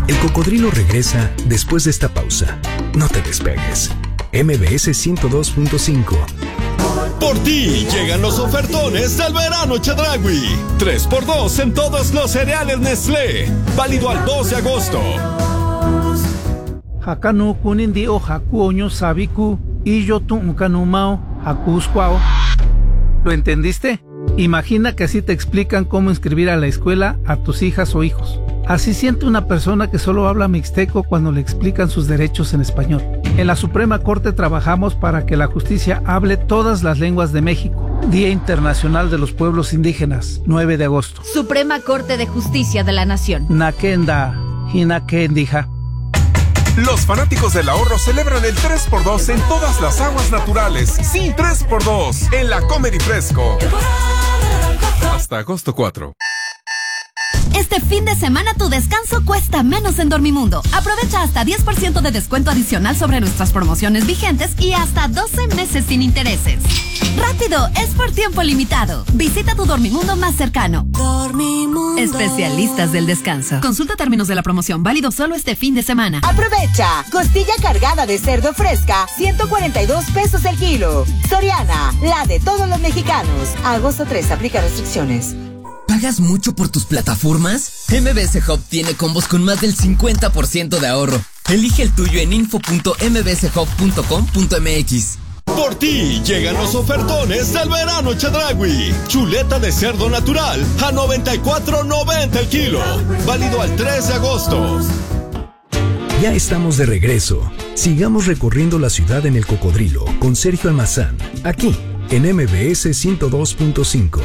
El Cocodrilo regresa después de esta pausa. No te despegues. MBS 102.5. Por ti llegan los ofertones del verano Chedraui. 3x2 en todos los cereales Nestlé. Válido al 2 de agosto. Hakanu kunindi o haku oño sabiku y yo tu ukanumao hakusquao. ¿Lo entendiste? Imagina que así te explican cómo inscribir a la escuela a tus hijas o hijos. Así siente una persona que solo habla mixteco cuando le explican sus derechos en español. En la Suprema Corte trabajamos para que la justicia hable todas las lenguas de México. Día Internacional de los Pueblos Indígenas, 9 de agosto. Suprema Corte de Justicia de la Nación. Nakenda, hinakendija. Los fanáticos del ahorro celebran el 3x2 en todas las aguas naturales. Sí, 3x2 en la Comer y Fresco. Hasta agosto 4. Este fin de semana tu descanso cuesta menos en Dormimundo. Aprovecha hasta 10% de descuento adicional sobre nuestras promociones vigentes y hasta 12 meses sin intereses. ¡Rápido! Es por tiempo limitado. Visita tu Dormimundo más cercano. Dormimundo. Especialistas del descanso. Consulta términos de la promoción. Válido solo este fin de semana. Aprovecha. Costilla cargada de cerdo fresca, 142 pesos el kilo. Soriana, la de todos los mexicanos. Agosto 3, aplica restricciones. ¿Pagas mucho por tus plataformas? MBS Hub tiene combos con más del 50% de ahorro. Elige el tuyo en info.mbshub.com.mx. Por ti llegan los ofertones del verano Chedraui. Chuleta de cerdo natural a $94.90 el kilo. Válido al 3 de agosto. Ya estamos de regreso. Sigamos recorriendo la ciudad en el Cocodrilo con Sergio Almazán. Aquí, en MBS 102.5.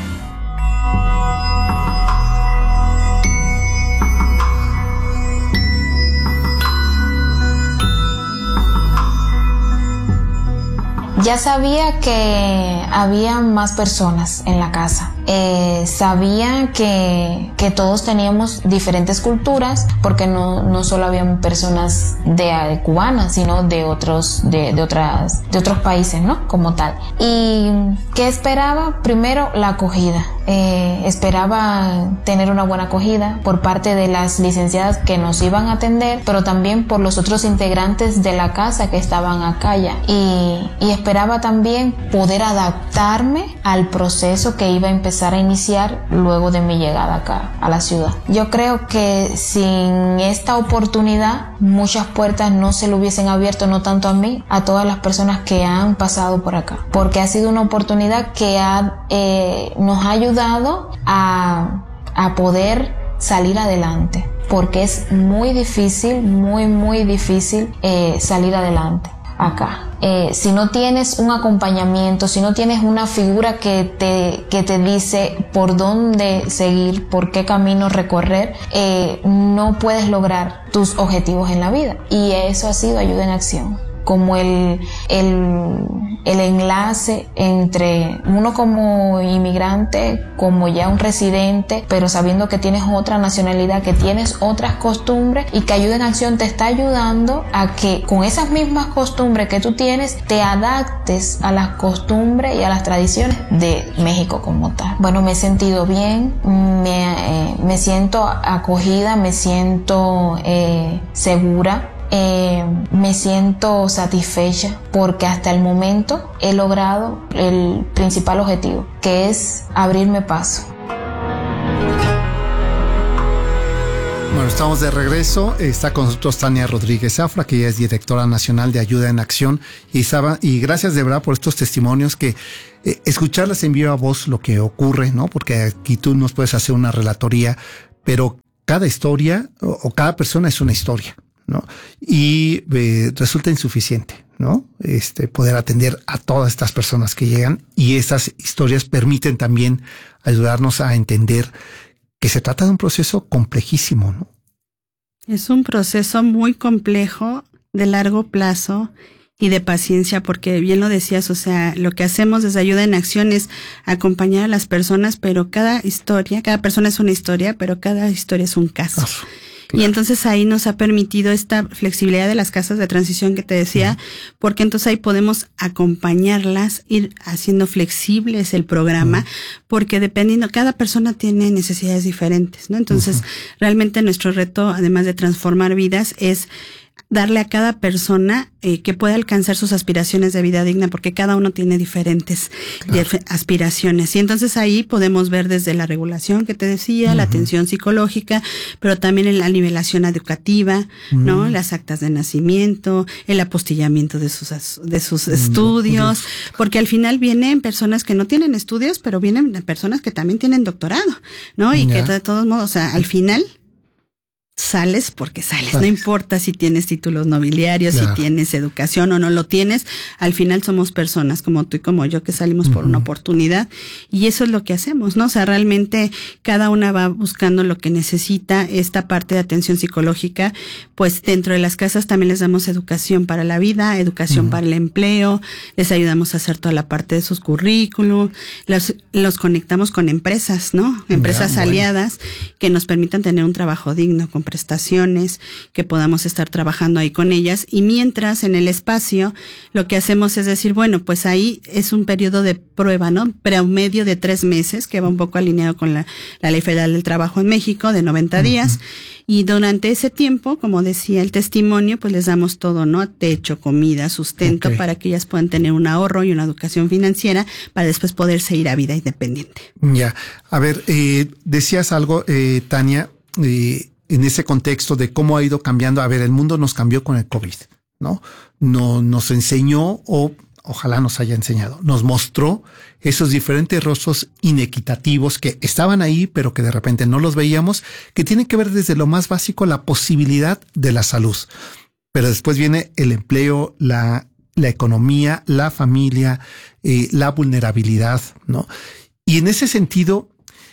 Ya sabía que había más personas en la casa. Sabía que todos teníamos diferentes culturas, porque no solo habían personas de cubanas, sino de otros países, ¿no? Como tal. Y ¿qué esperaba? Primero, la acogida. Esperaba tener una buena acogida por parte de las licenciadas que nos iban a atender, pero también por los otros integrantes de la casa que estaban acá ya. Y esperaba también poder adaptarme al proceso que iba a empezar a iniciar luego de mi llegada acá a la ciudad. Yo creo que sin esta oportunidad muchas puertas no se le hubiesen abierto, no tanto a mí, a todas las personas que han pasado por acá, porque ha sido una oportunidad que nos ha ayudado a poder salir adelante, porque es muy difícil, muy difícil salir adelante acá. Si no tienes un acompañamiento, si no tienes una figura que te dice por dónde seguir, por qué camino recorrer, no puedes lograr tus objetivos en la vida. Y eso ha sido Ayuda en Acción, como el enlace entre uno como inmigrante, como ya un residente, pero sabiendo que tienes otra nacionalidad, que tienes otras costumbres, y que Ayuda en Acción te está ayudando a que con esas mismas costumbres que tú tienes, te adaptes a las costumbres y a las tradiciones de México como tal. Bueno, me he sentido bien, me siento acogida, me siento segura. Me siento satisfecha porque hasta el momento he logrado el principal objetivo, que es abrirme paso. Bueno, estamos de regreso. Está con nosotros Tania Rodríguez Zafra, que ella es directora nacional de Ayuda en Acción. Y gracias de verdad por estos testimonios, que escucharlas en viva voz lo que ocurre, ¿no? Porque aquí tú nos puedes hacer una relatoría, pero cada historia o cada persona es una historia, ¿no? Y resulta insuficiente, ¿no? Poder atender a todas estas personas que llegan, y estas historias permiten también ayudarnos a entender que se trata de un proceso complejísimo, ¿no? Es un proceso muy complejo, de largo plazo y de paciencia, porque bien lo decías, o sea, lo que hacemos desde Ayuda en Acción es acompañar a las personas, pero cada persona es una historia, pero cada historia es un caso. Claro. Y entonces ahí nos ha permitido esta flexibilidad de las casas de transición que te decía, porque entonces ahí podemos acompañarlas, ir haciendo flexibles el programa, porque dependiendo, cada persona tiene necesidades diferentes, ¿no? Entonces, realmente nuestro reto, además de transformar vidas, es darle a cada persona que pueda alcanzar sus aspiraciones de vida digna, porque cada uno tiene diferentes aspiraciones. Y entonces ahí podemos ver desde la regulación que te decía, la atención psicológica, pero también en la nivelación educativa, ¿no? Las actas de nacimiento, el apostillamiento de sus estudios, porque al final vienen personas que no tienen estudios, pero vienen personas que también tienen doctorado, ¿no? Y que de todos modos, o sea, al final sales porque sales, no importa si tienes títulos nobiliarios, si tienes educación o no lo tienes, al final somos personas como tú y como yo que salimos por una oportunidad, y eso es lo que hacemos, ¿no? O sea, realmente cada una va buscando lo que necesita. Esta parte de atención psicológica, pues dentro de las casas también les damos educación para la vida, educación para el empleo, les ayudamos a hacer toda la parte de sus currículum, los conectamos con empresas, ¿no? Empresas aliadas que nos permitan tener un trabajo digno, con prestaciones, que podamos estar trabajando ahí con ellas. Y mientras en el espacio lo que hacemos es decir, bueno, pues ahí es un periodo de prueba, ¿no? Promedio de 3 meses, que va un poco alineado con la Ley Federal del Trabajo en México, de 90 días. Y durante ese tiempo, como decía el testimonio, pues les damos todo, ¿no? Techo, comida, sustento, para que ellas puedan tener un ahorro y una educación financiera para después poderse ir a vida independiente. Ya. A ver, decías algo, Tania, en ese contexto de cómo ha ido cambiando. A ver, el mundo nos cambió con el COVID, ¿no? Nos enseñó, o ojalá nos haya enseñado, nos mostró esos diferentes rostros inequitativos que estaban ahí, pero que de repente no los veíamos, que tienen que ver desde lo más básico, la posibilidad de la salud. Pero después viene el empleo, la economía, la familia, la vulnerabilidad, ¿no? Y en ese sentido,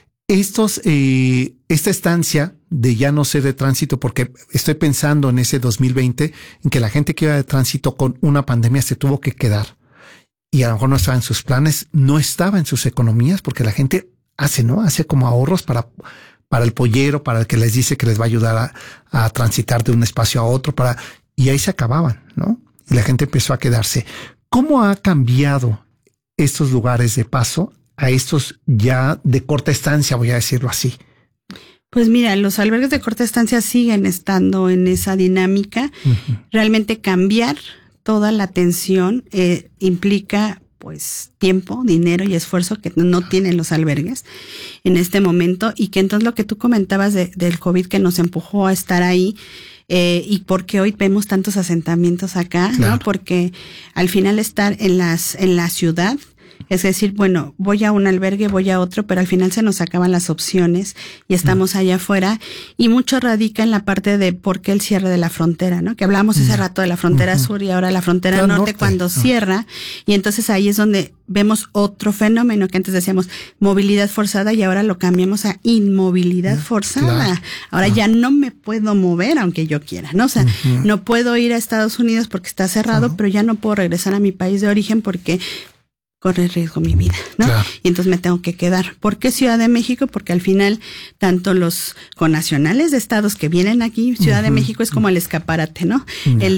esta estancia de ya no ser de tránsito, porque estoy pensando en ese 2020 en que la gente que iba de tránsito con una pandemia se tuvo que quedar, y a lo mejor no estaba en sus planes, no estaba en sus economías, porque la gente hace como ahorros para el pollero, para el que les dice que les va a ayudar a transitar de un espacio a otro, y ahí se acababan, ¿no? Y la gente empezó a quedarse. ¿Cómo ha cambiado estos lugares de paso a estos ya de corta estancia, voy a decirlo así? Pues mira, los albergues de corta estancia siguen estando en esa dinámica. Realmente cambiar toda la atención implica pues tiempo, dinero y esfuerzo que no tienen los albergues en este momento, y que entonces lo que tú comentabas del COVID que nos empujó a estar ahí, y porque hoy vemos tantos asentamientos acá, ¿no? Porque al final estar en la ciudad, es decir, bueno, voy a un albergue, voy a otro, pero al final se nos acaban las opciones y estamos allá afuera, y mucho radica en la parte de por qué el cierre de la frontera, ¿no? Que hablábamos ese rato de la frontera sur y ahora la frontera norte cuando cierra, y entonces ahí es donde vemos otro fenómeno que antes decíamos movilidad forzada y ahora lo cambiamos a inmovilidad forzada. Ahora ya no me puedo mover aunque yo quiera, ¿no? O sea, no puedo ir a Estados Unidos porque está cerrado, pero ya no puedo regresar a mi país de origen porque corre riesgo mi vida, ¿no? Y entonces me tengo que quedar. ¿Por qué Ciudad de México? Porque al final, tanto los connacionales de estados que vienen aquí, Ciudad de México es como el escaparate, ¿no?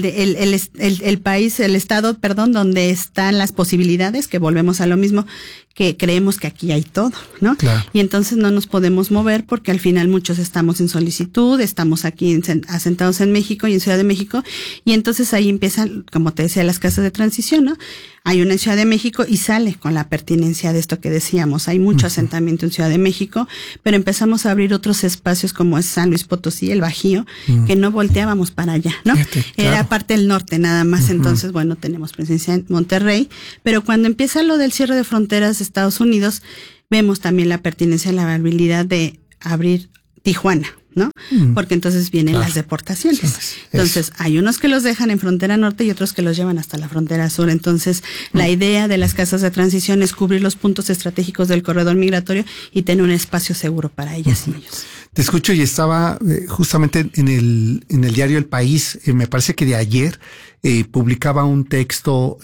El país, el estado, perdón, donde están las posibilidades, que volvemos a lo mismo, que creemos que aquí hay todo, ¿no? Y entonces no nos podemos mover porque al final muchos estamos en solicitud, estamos aquí asentados en México y en Ciudad de México, y entonces ahí empiezan, como te decía, las casas de transición, ¿no? Hay una en Ciudad de México y sale con la pertinencia de esto que decíamos. Hay mucho asentamiento en Ciudad de México, pero empezamos a abrir otros espacios como es San Luis Potosí, el Bajío, que no volteábamos para allá, ¿no? Era parte del norte nada más. Entonces, bueno, tenemos presencia en Monterrey, pero cuando empieza lo del cierre de fronteras de Estados Unidos, vemos también la pertinencia y la viabilidad de abrir Tijuana, ¿no? Porque entonces vienen las deportaciones. Entonces, hay unos que los dejan en frontera norte y otros que los llevan hasta la frontera sur. Entonces, la idea de las casas de transición es cubrir los puntos estratégicos del corredor migratorio y tener un espacio seguro para ellas y ellos. Te escucho y estaba justamente en el diario El País, me parece que de ayer, publicaba un texto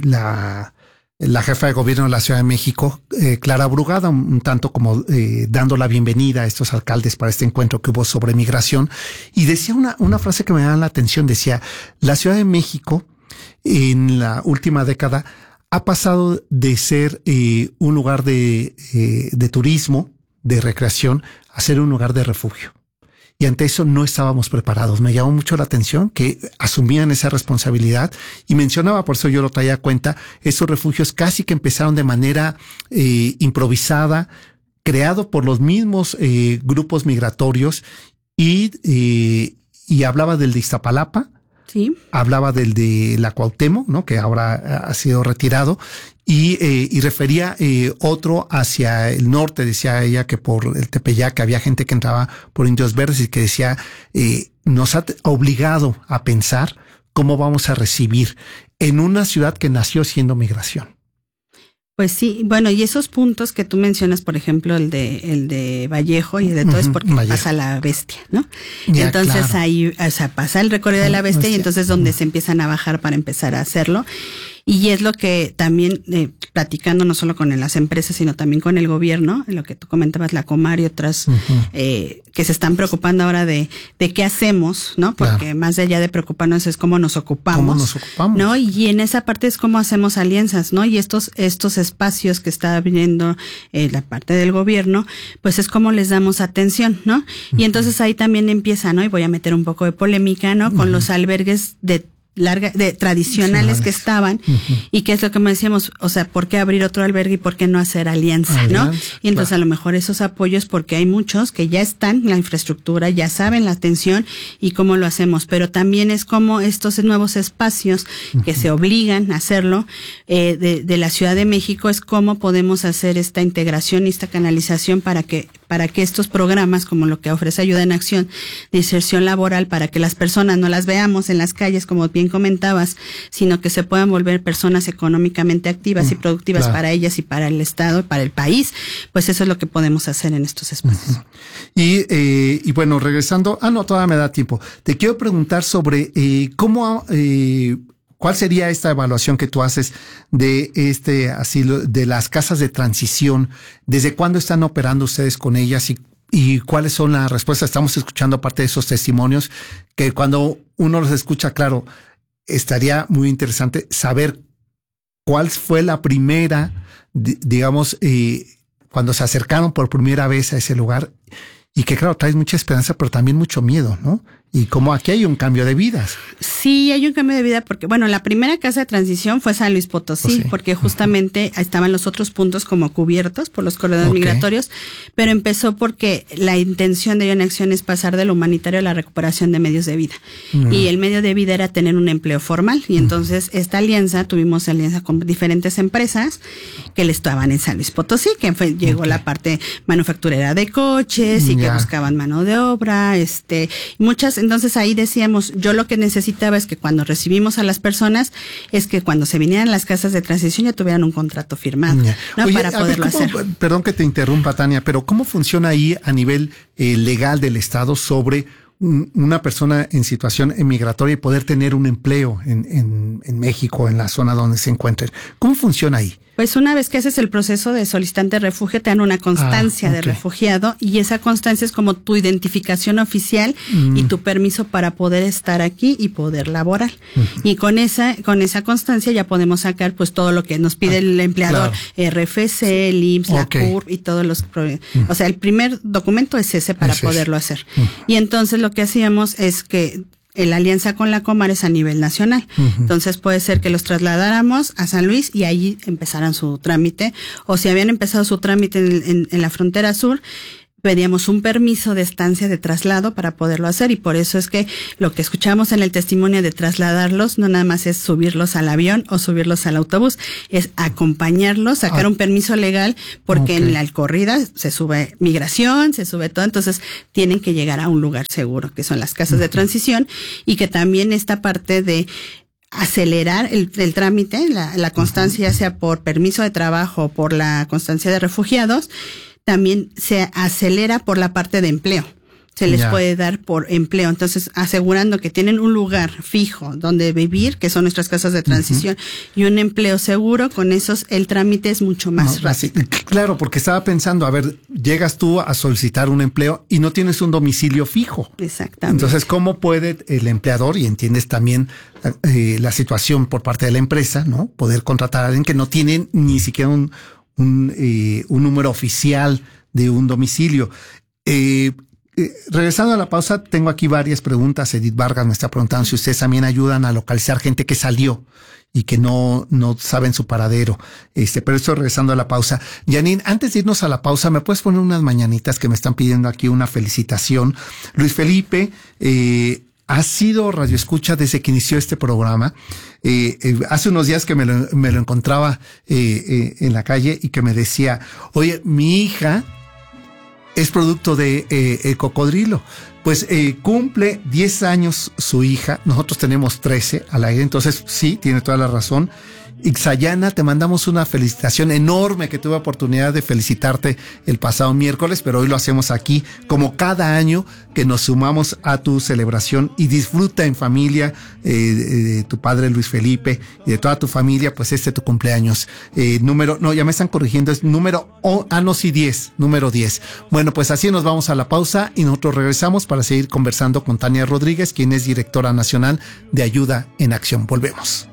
la jefa de gobierno de la Ciudad de México, Clara Brugada, un tanto como dando la bienvenida a estos alcaldes para este encuentro que hubo sobre migración, y decía una frase que me da la atención. Decía, la Ciudad de México en la última década ha pasado de ser un lugar de turismo, de recreación, a ser un lugar de refugio. Y ante eso no estábamos preparados. Me llamó mucho la atención que asumían esa responsabilidad y mencionaba, por eso yo lo traía a cuenta, esos refugios casi que empezaron de manera improvisada, creado por los mismos grupos migratorios y hablaba del de Iztapalapa, sí, hablaba del de la Cuauhtémoc, ¿no? Que ahora ha sido retirado, y refería otro hacia el norte. Decía ella que por el Tepeyac había gente que entraba por Indios Verdes y que decía, nos ha obligado a pensar cómo vamos a recibir en una ciudad que nació siendo migración. Pues sí, bueno, y esos puntos que tú mencionas, por ejemplo, el de Vallejo y de todo, es porque pasa la bestia, ¿no? Ya, entonces claro. Ahí, o sea, pasa el recorrido de la bestia y entonces donde se empiezan a bajar para empezar a hacerlo. Y es lo que también, platicando no solo con las empresas, sino también con el gobierno, lo que tú comentabas, la Comar y otras, que se están preocupando ahora de qué hacemos, ¿no? Porque claro, más allá de preocuparnos es cómo nos ocupamos. ¿No? Y en esa parte es cómo hacemos alianzas, ¿no? Y estos espacios que está abriendo la parte del gobierno, pues es cómo les damos atención, ¿no? Y entonces ahí también empieza, ¿no? Y voy a meter un poco de polémica, ¿no? Con los albergues de tradicionales que estaban, y que es lo que me decíamos, o sea, ¿por qué abrir otro albergue y por qué no hacer alianza, ¿no? Y entonces claro, a lo mejor esos apoyos, porque hay muchos que ya están en la infraestructura, ya saben la atención y cómo lo hacemos, pero también es como estos nuevos espacios que se obligan a hacerlo de la Ciudad de México, es cómo podemos hacer esta integración y esta canalización para que estos programas, como lo que ofrece Ayuda en Acción de inserción laboral, para que las personas no las veamos en las calles, como bien comentabas, sino que se puedan volver personas económicamente activas y productivas, claro, para ellas y para el Estado y para el país, pues eso es lo que podemos hacer en estos espacios. Y bueno, regresando, todavía me da tiempo. Te quiero preguntar sobre ¿cuál sería esta evaluación que tú haces de este asilo, de las casas de transición? ¿Desde cuándo están operando ustedes con ellas y cuáles son las respuestas? Estamos escuchando parte de esos testimonios que cuando uno los escucha, claro, estaría muy interesante saber cuál fue la primera, digamos, cuando se acercaron por primera vez a ese lugar, y que claro, traes mucha esperanza, pero también mucho miedo, ¿no? Y como aquí hay un cambio de vidas. Sí, hay un cambio de vida porque, bueno, la primera casa de transición fue San Luis Potosí, porque justamente estaban los otros puntos como cubiertos por los corredores migratorios, pero empezó porque la intención de Ayuda en Acción es pasar de lo humanitario a la recuperación de medios de vida. Y el medio de vida era tener un empleo formal. Y entonces tuvimos alianza con diferentes empresas que le estaban en San Luis Potosí, que llegó la parte manufacturera de coches y que buscaban mano de obra, muchas. Entonces ahí decíamos, yo lo que necesitaba es que cuando recibimos a las personas, es que cuando se vinieran las casas de transición ya tuvieran un contrato firmado, ¿no? Oye, para poderlo hacer. Perdón que te interrumpa, Tania, pero ¿cómo funciona ahí a nivel legal del Estado sobre una persona en situación migratoria y poder tener un empleo en México, en la zona donde se encuentren? ¿Cómo funciona ahí? Pues una vez que haces el proceso de solicitante de refugio, te dan una constancia de refugiado, y esa constancia es como tu identificación oficial y tu permiso para poder estar aquí y poder laborar. Y con esa constancia ya podemos sacar pues todo lo que nos pide el empleador, RFC, el IMSS, la CURP y todos los... O sea, el primer documento es ese para poderlo hacer. Y entonces lo que hacíamos es que la alianza con la Comar es a nivel nacional. Entonces puede ser que los trasladáramos a San Luis y ahí empezaran su trámite, o si habían empezado su trámite en la frontera sur, pedíamos un permiso de estancia de traslado para poderlo hacer, y por eso es que lo que escuchamos en el testimonio de trasladarlos no nada más es subirlos al avión o subirlos al autobús, es acompañarlos, sacar un permiso legal, porque en la corrida se sube migración, se sube todo, entonces tienen que llegar a un lugar seguro, que son las casas de transición, y que también esta parte de acelerar el trámite, la constancia, ya sea por permiso de trabajo o por la constancia de refugiados, también se acelera por la parte de empleo. se les puede dar por empleo. Entonces, asegurando que tienen un lugar fijo donde vivir, que son nuestras casas de transición, y un empleo seguro, con esos el trámite es mucho más rápido. Claro, porque estaba pensando, a ver, llegas tú a solicitar un empleo y no tienes un domicilio fijo. Exactamente. Entonces, ¿cómo puede el empleador, y entiendes también la situación por parte de la empresa, ¿no? Poder contratar a alguien que no tiene ni siquiera un número oficial de un domicilio. Regresando a la pausa, tengo aquí varias preguntas. Edith Vargas me está preguntando si ustedes también ayudan a localizar gente que salió y que no saben su paradero. Pero esto regresando a la pausa. Janine, antes de irnos a la pausa, ¿me puedes poner unas mañanitas que me están pidiendo aquí una felicitación? Luis Felipe, ha sido radioescucha desde que inició este programa. Hace unos días que me lo encontraba en la calle y que me decía, oye, mi hija es producto de El Cocodrilo. Pues cumple 10 años su hija, nosotros tenemos 13 al aire, entonces sí, tiene toda la razón. Ixayana, te mandamos una felicitación enorme, que tuve oportunidad de felicitarte el pasado miércoles, pero hoy lo hacemos aquí, como cada año que nos sumamos a tu celebración, y disfruta en familia de tu padre Luis Felipe y de toda tu familia, pues tu cumpleaños. Ya me están corrigiendo, es número 10. Bueno, pues así nos vamos a la pausa y nosotros regresamos para seguir conversando con Tania Rodríguez, quien es directora nacional de Ayuda en Acción. Volvemos.